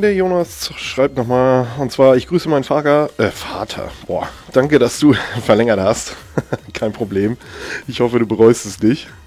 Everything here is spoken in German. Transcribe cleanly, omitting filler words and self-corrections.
der Jonas schreibt nochmal, und zwar, ich grüße meinen Vater, boah, danke, dass du verlängert hast, kein Problem, ich hoffe, du bereust es nicht.